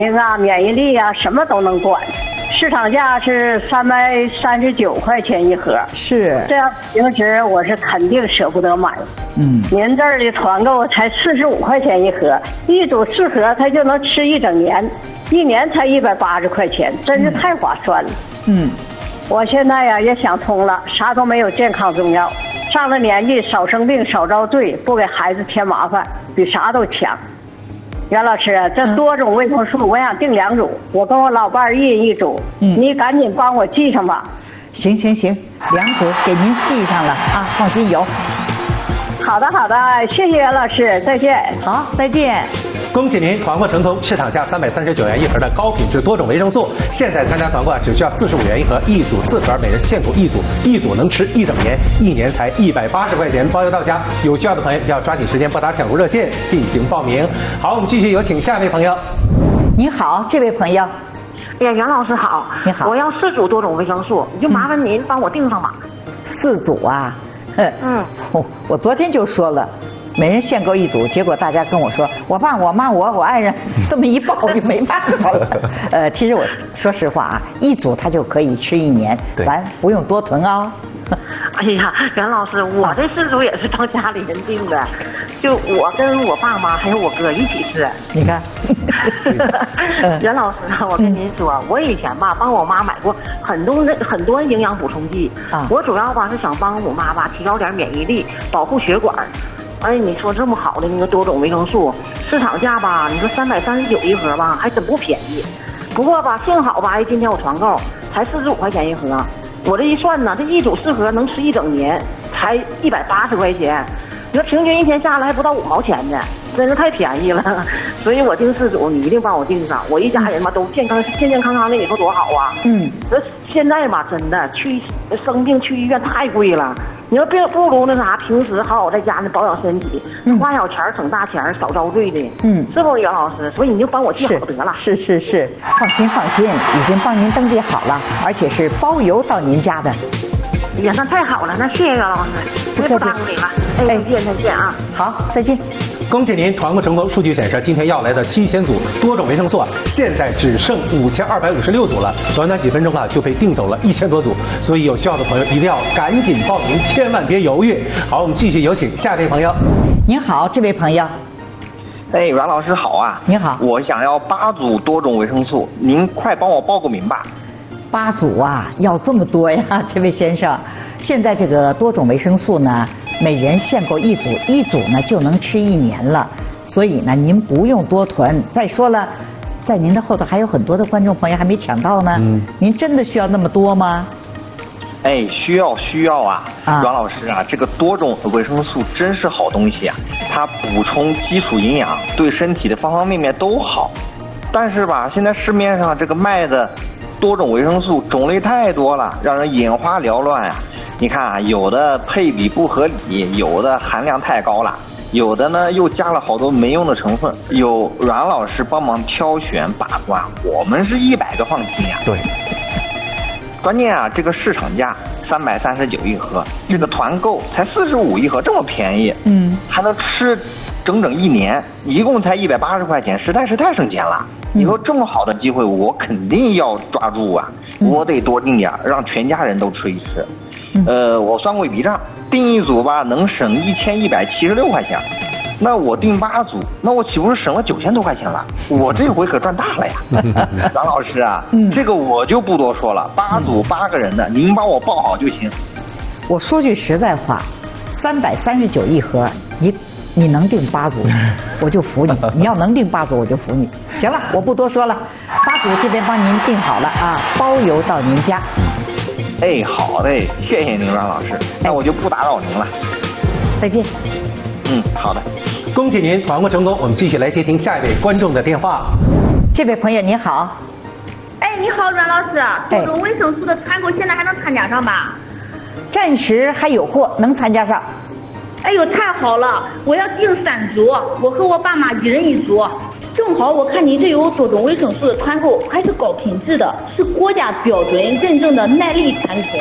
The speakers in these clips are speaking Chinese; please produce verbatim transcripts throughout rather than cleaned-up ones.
应啊、免疫力啊，什么都能管。市场价是三百三十九块钱一盒， 是这样平时我是肯定舍不得买。 嗯， 您这儿的团购才四十五块钱一盒，一组四盒，它就能吃一整年，一年才一百八十块钱，真是太划算了。 嗯， 我现在呀也想通了，啥都没有健康重要，上了年纪少生病少遭罪，不给孩子添麻烦，比啥都强。袁老师，这多种维生素我想订两组，我跟我老伴儿一人一组，嗯，你赶紧帮我记上吧。 行行行，两组给您记上了啊，放心有。 好的好的，谢谢袁老师，再见。 好，再见。 恭喜您团购成功，市场价三百三十九元一盒的高品质多种维生素，现在参加团购只需要四十五元一盒，一组四盒，每人限购一组，一组能吃一整年，一年才一百八十块钱，包邮到家。有需要的朋友要抓紧时间拨打抢购热线进行报名。好，我们继续有请下一位朋友。 您好，这位朋友。 哎呀，袁老师好。 你好， 我要四组多种维生素，你就麻烦您帮我订上吧。 四组啊？ 嗯， 我我昨天就说了。每人限购一组，结果大家跟我说，我爸、我妈、我、我爱人，这么一报我就没办法了。呃，其实我说实话啊，一组他就可以吃一年，咱不用多囤啊、 哦。哎呀，袁老师，我这四组也是帮家里人订的，就我跟我爸妈还有我哥一起吃。 你看， 袁老师，我跟您说，嗯、我以前吧帮我妈买过很多很多营养补充剂，啊、我主要吧是想帮我妈吧提高点免疫力，保护血管。哎，你说这么好的那个多种维生素，市场价吧，你说三百三十九一盒吧，还真不便宜。不过吧，幸好吧，今天我团购才四十五块钱一盒，我这一算呢，这一组四盒能吃一整年，才一百八十块钱。你说平均一天下来还不到五毛钱呢，真是太便宜了。所以我订四组，你一定帮我订上，我一家人嘛都健康健健康康的，你说多好啊！嗯，这现在吧，真的去生病去医院太贵了。你要不不如那啥，平时好好在家呢保养身体，嗯、花小钱省大钱，少遭罪的。嗯，是不，袁老师？所以你就帮我记好得了。 是是是，放心放心，已经帮您登记好了，而且是包邮到您家的。 哎呀，那太好了，那谢谢袁老师，我也不耽误你了。哎，再见再见啊！ 好，再见。 恭喜您团购成功！数据显示，今天要来的七千组多种维生素啊，现在只剩五千二百五十六组了，短短几分钟啊就被订走了一千多组，所以有需要的朋友一定要赶紧报名，千万别犹豫。好，我们继续有请下一位朋友。 您好，这位朋友。 哎，阮老师好啊！ 你好， 我想要八组多种维生素，您快帮我报个名吧。 八组啊，要这么多呀，这位先生。现在这个多种维生素呢，每人限购一组，一组呢就能吃一年了，所以呢您不用多囤。再说了，在您的后头还有很多的观众朋友还没抢到呢，嗯、您真的需要那么多吗？ 哎，需要需要啊！阮老师啊，这个多种维生素真是好东西啊，它补充基础营养，对身体的方方面面都好。但是吧，现在市面上这个卖的多种维生素种类太多了，让人眼花缭乱啊！你看啊，有的配比不合理，有的含量太高了，有的呢又加了好多没用的成分。有阮老师帮忙挑选把关，我们是一百个放心呀。 对。 关键啊，这个市场价三百三十九一盒，这个团购才四十五一盒，这么便宜，嗯，还能吃整整一年，一共才一百八十块钱，实在是太省钱了。你说这么好的机会，我肯定要抓住啊！我得多订点，让全家人都吃一吃。呃，我算过一笔账，订一组吧能省一千一百七十六块钱，那我订八组，那我岂不是省了九千多块钱了？我这回可赚大了呀！张老师啊，这个我就不多说了，八组八个人的，您帮我报好就行。 我说句实在话，三百三十九一盒，你你能订八组，我就服你；你要能订八组，我就服你。行了，我不多说了，八组这边帮您订好了啊，包邮到您家。 哎，好嘞，谢谢您，阮老师，那我就不打扰您了。 再见。 嗯，好的。 恭喜您团购成功，我们继续来接听下一位观众的电话。 这位朋友您好。 哎，你好，阮老师，多种维生素的团购现在还能参加上吧？ 暂时还有货，能参加上。 哎呦，太好了！我要订三组，我和我爸妈一人一组。正好我看你这有多种维生素的团购，还是高品质的，是国家标准认证的耐力产品。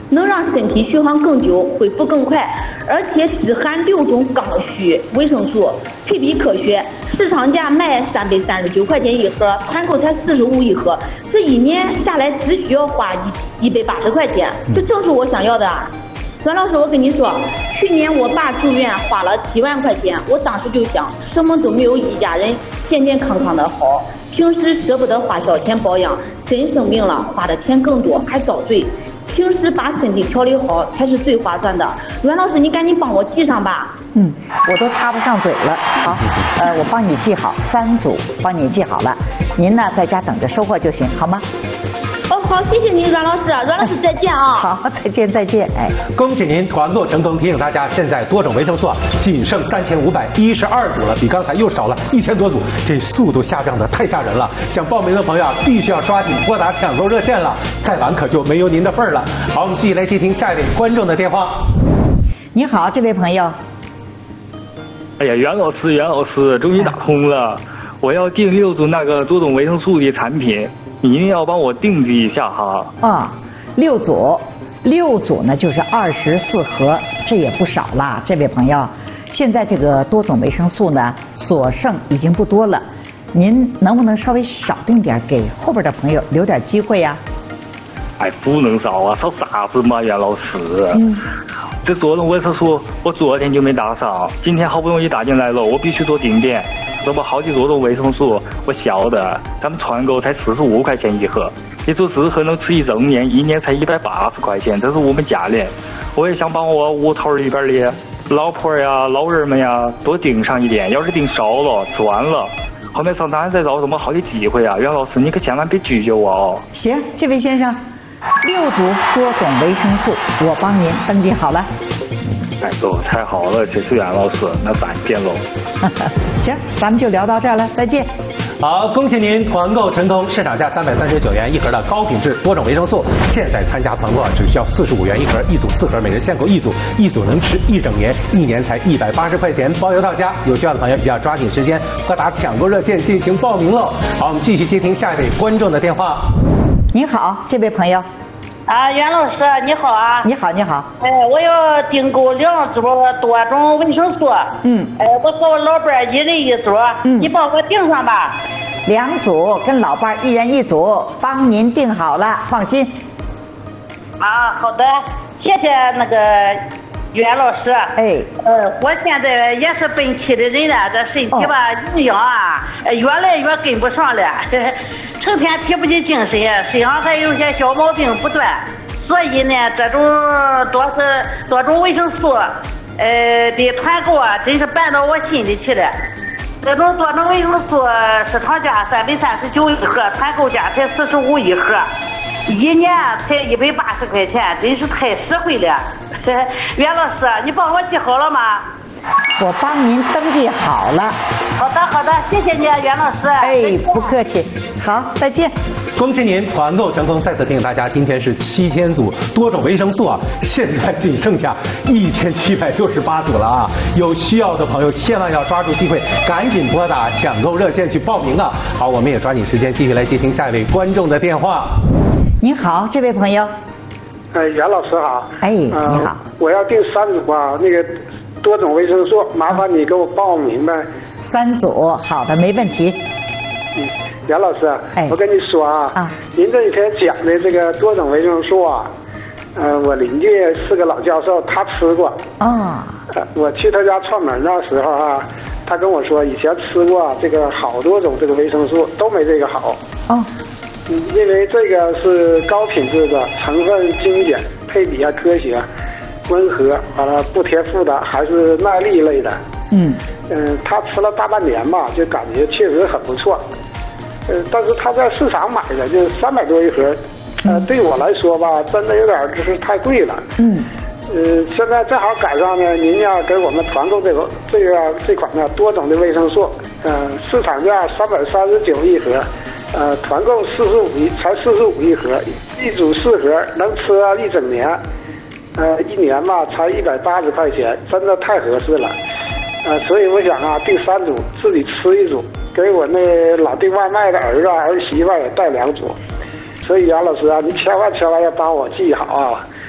能让身体续航更久，恢复更快，而且只含六种刚需维生素，配比科学。市场价卖三百三十九块钱一盒，团购才四十五一盒，这一年下来只需要花一一百八十块钱，这正是我想要的。阮老师，我跟你说，去年我爸住院花了七万块钱，我当时就想，什么都没有一家人健健康康的好。平时舍不得花小钱保养，真生病了花的钱更多，还遭罪。平时把身体调理好才是最划算的。阮老师，你赶紧帮我记上吧。 嗯，我都插不上嘴了。好，呃，我帮你记好三组，帮你记好了。您呢，在家等着收货就行，好吗？ 哦，好，谢谢您，阮老师，阮老师再见啊！ 好，再见，再见。哎， 恭喜您团购成功！提醒大家，现在多种维生素啊，仅剩三千五百一十二组了，比刚才又少了一千多组，这速度下降的太吓人了。想报名的朋友啊，必须要抓紧拨打抢购热线了，再晚可就没有您的份儿了。好，我们继续来接听下一位观众的电话。 你好，这位朋友。 哎呀，袁老师，袁老师，终于打通了。我要订六组那个多种维生素的产品，你一定要帮我定制一下哈。 啊，六组，六组呢就是二十四盒，这也不少啦，这位朋友。现在这个多种维生素呢，所剩已经不多了，您能不能稍微少订点，给后边的朋友留点机会呀？ 哎，不能少啊，少啥子嘛，袁老师。嗯。这多种维生素我昨天就没打上，今天好不容易打进来了，我必须做订店。这不好几多种维生素，我晓得，咱们团购才四十五块钱一盒，也就适合能吃一整年，一年才一百八十块钱，这是我们家里。我也想帮我屋头里边的老婆呀、老人们呀多订上一点，要是订少了、吃完了，后面上单再找什么好的机会啊？袁老师，你可千万别拒绝我哦。 行，这位先生。六组多种维生素，我帮您登记好了。 哎呦，太好了，这是袁老师，那咱见喽。 行，咱们就聊到这儿了，再见。 好，恭喜您团购成功！市场价三百三十九元一盒的高品质多种维生素，现在参加团购只需要四十五元一盒，一组四盒，每人限购一组，一组能吃一整年，一年才一百八十块钱，包邮到家。有需要的朋友一定要抓紧时间拨打抢购热线进行报名喽。好，我们继续接听下一位观众的电话。 您好，这位朋友。 啊，袁老师你好啊！ 你好，你好。 哎，我要订购两组多种维生素。嗯。哎，我和我老伴儿一人一组。嗯。你帮我订上吧。 两组跟老伴儿一人一组，帮您订好了，放心。 啊，好的，谢谢那个袁老师。哎。呃，我现在也是奔七的人了，这身体吧，营养啊，越来越跟不上了。成天提不起精神，身上还有些小毛病不断，所以呢，这种多是多种维生素，呃的团购啊，真是办到我心里去了。这种多种维生素市场价三百三十九一盒，团购价才四十五一盒，一年才一百八十块钱，真是太实惠了。袁老师，你帮我记好了吗？ 我帮您登记好了。 好的，好的，谢谢你，袁老师。 哎，不客气。好，再见。 恭喜您团购成功！再次提醒大家，今天是七千组多种维生素啊，现在仅剩下一千七百六十八组了啊！有需要的朋友千万要抓住机会，赶紧拨打抢购热线去报名啊！好，我们也抓紧时间继续来接听下一位观众的电话。 你好，这位朋友。 哎，袁老师好。 哎，你好。 呃、我要订三组啊，那个多种维生素，麻烦你给我报明白。 三组，好的，没问题。 嗯，袁老师，哎，我跟你说啊，啊，您这一天讲的这个多种维生素啊，呃，我邻居是个老教授，他吃过。啊、哦。呃，我去他家串门的时候啊，他跟我说以前吃过这个好多种这个维生素都没这个好。哦。嗯，因为这个是高品质的，成分精简，配比啊科学，温和，完了不贴附的，还是耐力类的。嗯。嗯、呃，他吃了大半年吧，就感觉确实很不错。呃，但是他在市场买的就三百多一盒，呃，对我来说吧，真的有点就是太贵了。嗯。呃，现在正好赶上呢，您呀给我们团购这个这个这款呢多种的维生素，呃，市场价三百三十九一盒，呃，团购四十五一才四十五一盒，一组四盒能吃啊一整年，呃，一年吧才一百八十块钱，真的太合适了。呃，所以我想啊，订三组，自己吃一组，给我那老订外卖的儿子儿媳妇也带两组。所以杨老师啊，你千万千万要帮我记好啊。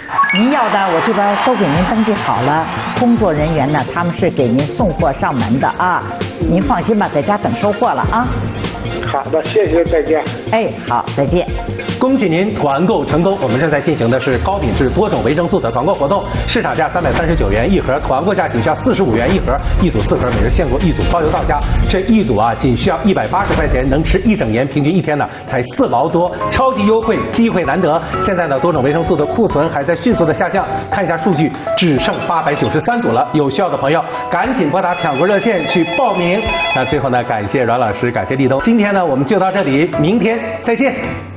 您要的我这边都给您登记好了，工作人员呢他们是给您送货上门的啊，您放心吧，在家等收货了啊。 好的，谢谢，再见。 哎，好，再见。 恭喜您团购成功！我们正在进行的是高品质多种维生素的团购活动，市场价三百三十九元一盒，团购价仅需要四十五元一盒，一组四盒，每人限购一组，包邮到家。这一组啊，仅需要一百八十块钱，能吃一整年，平均一天呢才四毛多，超级优惠，机会难得。现在呢，多种维生素的库存还在迅速的下降，看一下数据，只剩八百九十三组了。有需要的朋友赶紧拨打抢购热线去报名。那最后呢，感谢阮老师，感谢立冬。今天呢，我们就到这里，明天再见。